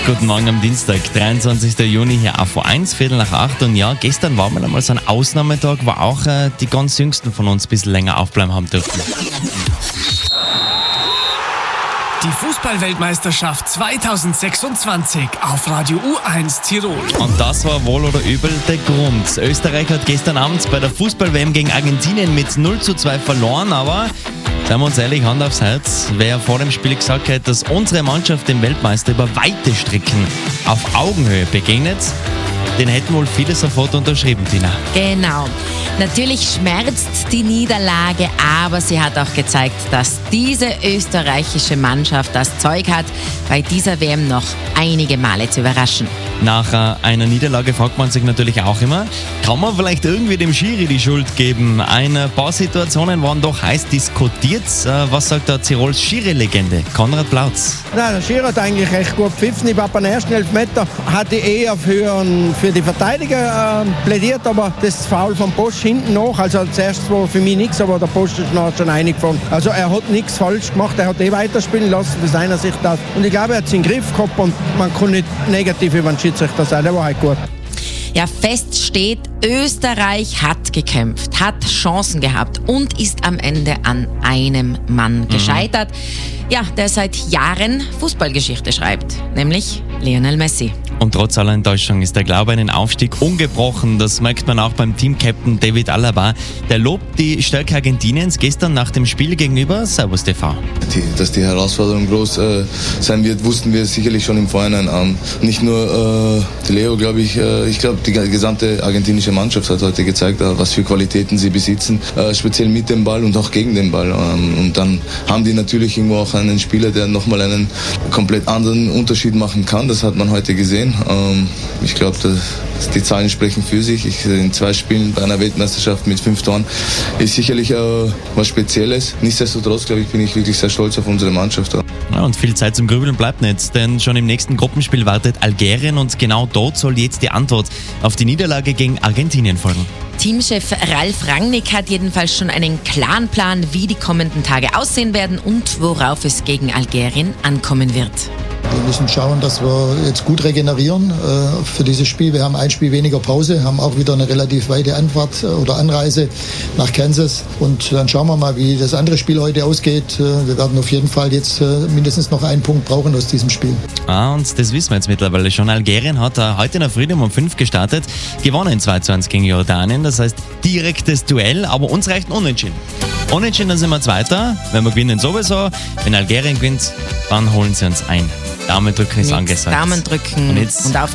Guten Morgen am Dienstag, 23. Juni hier auf 1, 7:45. Und ja, gestern war mal einmal so ein Ausnahmetag, wo auch die ganz Jüngsten von uns ein bisschen länger aufbleiben haben dürfen. Die Fußball-Weltmeisterschaft 2026 auf Radio U1 Tirol. Und das war wohl oder übel der Grund. Österreich hat gestern Abend bei der Fußball-WM gegen Argentinien mit 0:2 verloren, aber seien wir uns ehrlich, Hand aufs Herz, wer vor dem Spiel gesagt hätte, dass unsere Mannschaft dem Weltmeister über weite Strecken auf Augenhöhe begegnet, den hätten wohl viele sofort unterschrieben, Tina. Genau. Natürlich schmerzt die Niederlage, aber sie hat auch gezeigt, dass diese österreichische Mannschaft das Zeug hat, bei dieser WM noch einige Male zu überraschen. Nach einer Niederlage fragt man sich natürlich auch immer, kann man vielleicht irgendwie dem Schiri die Schuld geben? Ein paar Situationen waren doch heiß diskutiert. Was sagt der Tirols Schiri-Legende, Konrad Plautz? Nein, der Schiri hat eigentlich recht gut gepfiffen. Ich war beim ersten Elfmeter, hatte eher für die Verteidiger plädiert, aber das Foul vom Posch hinten noch, also zuerst war für mich nichts, aber der Posch ist nachher schon eingefahren. Also er hat nichts falsch gemacht, er hat weiterspielen lassen von seiner Sicht aus. Und ich glaube, er hat es in den Griff gehabt und man kann nicht negativ über den Schiedsrichter sein, der war halt gut. Ja, fest steht, Österreich hat gekämpft, hat Chancen gehabt und ist am Ende an einem Mann gescheitert. Ja, der seit Jahren Fußballgeschichte schreibt, nämlich Lionel Messi. Und trotz aller Enttäuschung ist der Glaube an den Aufstieg ungebrochen. Das merkt man auch beim Team-Captain David Alaba. Der lobt die Stärke Argentiniens gestern nach dem Spiel gegenüber Servus TV. Dass die Herausforderung groß sein wird, wussten wir sicherlich schon im Vorhinein. Nicht nur Leo, glaube ich. Ich glaube, die gesamte argentinische Mannschaft hat heute gezeigt, was für Qualitäten sie besitzen. Speziell mit dem Ball und auch gegen den Ball. Und dann haben die natürlich irgendwo auch einen Spieler, der nochmal einen komplett anderen Unterschied machen kann. Das hat man heute gesehen. Ich glaube, die Zahlen sprechen für sich. In 2 Spielen bei einer Weltmeisterschaft mit 5 Toren ist sicherlich was Spezielles. Nichtsdestotrotz, glaube ich, bin ich wirklich sehr stolz auf unsere Mannschaft. Ja, und viel Zeit zum Grübeln bleibt nicht, denn schon im nächsten Gruppenspiel wartet Algerien und genau dort soll jetzt die Antwort auf die Niederlage gegen Argentinien folgen. Teamchef Ralf Rangnick hat jedenfalls schon einen klaren Plan, wie die kommenden Tage aussehen werden und worauf es gegen Algerien ankommen wird. Wir müssen schauen, dass wir jetzt gut regenerieren für dieses Spiel. Wir haben ein Spiel weniger Pause, haben auch wieder eine relativ weite Anfahrt oder Anreise nach Kansas. Und dann schauen wir mal, wie das andere Spiel heute ausgeht. Wir werden auf jeden Fall jetzt mindestens noch einen Punkt brauchen aus diesem Spiel. Und das wissen wir jetzt mittlerweile schon. Algerien hat heute in der Früh um 5 gestartet, gewonnen 2:1 gegen Jordanien. Das heißt direktes Duell, aber uns reicht Unentschieden. Unentschieden, dann sind wir Zweiter. Wenn wir gewinnen sowieso. Wenn Algerien gewinnt, dann holen sie uns ein. Daumen drücken ist angesagt. Daumen drücken und auf